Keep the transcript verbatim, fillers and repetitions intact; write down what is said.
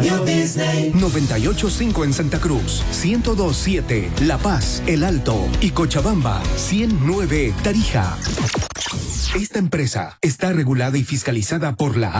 Radio Disney. noventa y ocho punto cinco en Santa Cruz, ciento dos punto siete La Paz, El Alto y Cochabamba, ciento nueve Tarija. Esta empresa está regulada y fiscalizada por la